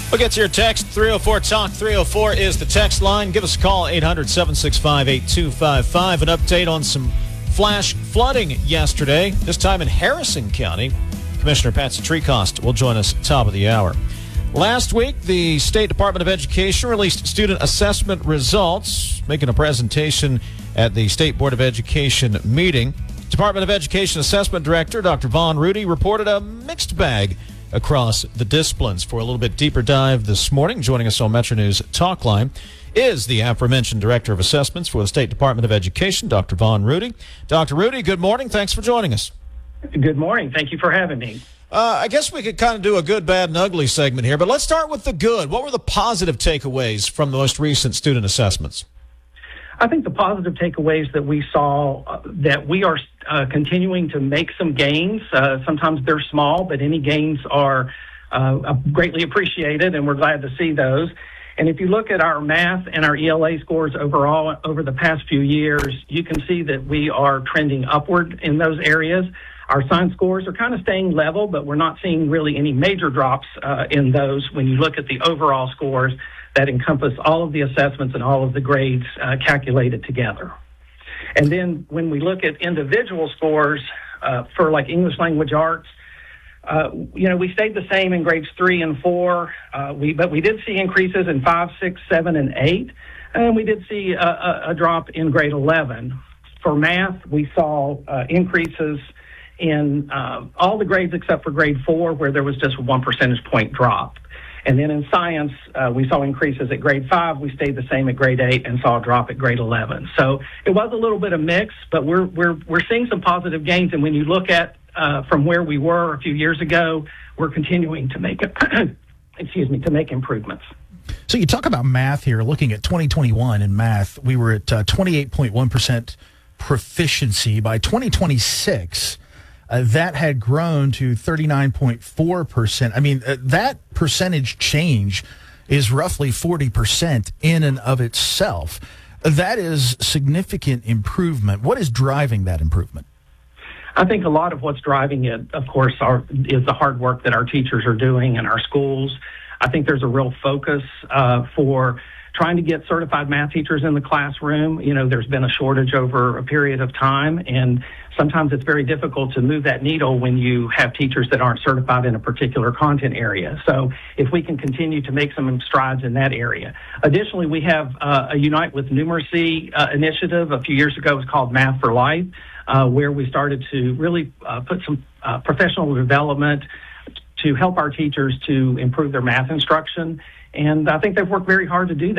We'll get to your text. 304-TALK. 304 is the text line. Give us a call, 800-765-8255. An update on some flash flooding yesterday, this time in Harrison County. Commissioner Patsy Treecost will join us top of the hour. Last week, the State Department of Education released student assessment results, making a presentation at the State Board of Education meeting. Department of Education Assessment Director Dr. Vaughn Rudy reported a mixed bag across the disciplines. For a little bit deeper dive this morning, joining us on Metro News Talk Line is the aforementioned Director of Assessments for the State Department of Education, Dr. Vaughn Rudy. Dr. Rudy, good morning. Thanks for joining us. Good morning. Thank you for having me. I guess we could kind of do a good, bad, and ugly segment here, but let's start with the good. What were the positive takeaways from the most recent student assessments? I think the positive takeaways that we saw, that we are continuing to make some gains. Sometimes they're small, but any gains are greatly appreciated, and we're glad to see those. And if you look at our math and our ELA scores overall over the past few years, you can see that we are trending upward in those areas. Our science scores are kind of staying level, but we're not seeing really any major drops in those when you look at the overall scores that encompass all of the assessments and all of the grades calculated together. And then when we look at individual scores for like English language arts, we stayed the same in grades 3 and 4, but we did see increases in 5, 6, 7, and 8, and we did see a drop in grade 11. For math, we saw increases in all the grades except for grade 4, where there was just a 1 percentage point drop. And then in science, we saw increases at grade 5. We stayed the same at grade 8 and saw a drop at grade 11. So it was a little bit of mix, but we're seeing some positive gains. And when you look at from where we were a few years ago, we're continuing to make make improvements. So you talk about math here. Looking at 2021 in math, we were at 28.1% proficiency. By 2026. That had grown to 39.4%. I mean, that percentage change is roughly 40% in and of itself. That is significant improvement. What is driving that improvement? I think a lot of what's driving it, of course, is the hard work that our teachers are doing in our schools. I think there's a real focus for trying to get certified math teachers in the classroom. You know, there's been a shortage over a period of time, and sometimes it's very difficult to move that needle when you have teachers that aren't certified in a particular content area. So if we can continue to make some strides in that area. Additionally, we have a Unite with Numeracy initiative. A few years ago, it was called Math for Life, where we started to really put some professional development to help our teachers to improve their math instruction. And I think they've worked very hard to do that.